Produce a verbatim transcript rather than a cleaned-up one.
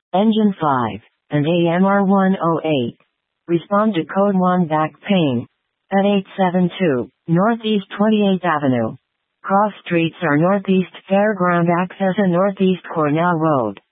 Engine five, and A M R one oh eight. Respond to code one back pain. At eight seven two, Northeast twenty-eighth Avenue. Cross streets are Northeast Fairground Access and Northeast Cornell Road.